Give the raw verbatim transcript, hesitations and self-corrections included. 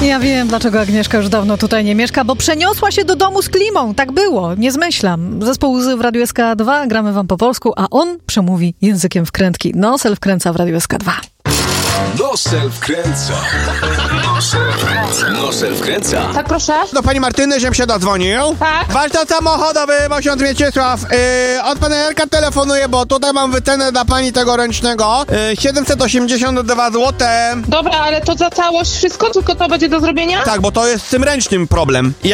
Ja wiem, dlaczego Agnieszka już dawno tutaj nie mieszka, bo przeniosła się do domu z klimą. Tak było, nie zmyślam. Zespół Łzy w Radiu S K dwa, gramy wam po polsku, a on przemówi językiem wkrętki. Nosel wkręca w Radiu S K dwa. Nosel wkręca. Nosel wkręca. Tak, proszę. Do pani Martyny, żebym się dodzwonił. Tak. Warsztat samochodowy, ksiądz Mieczysław. Yy, od pana Jarka telefonuję, bo tutaj mam wycenę dla pani tego ręcznego. Yy, siedemset osiemdziesiąt dwa złote. Dobra, ale to za całość wszystko, tylko to będzie do zrobienia? Tak, bo to jest z tym ręcznym problem.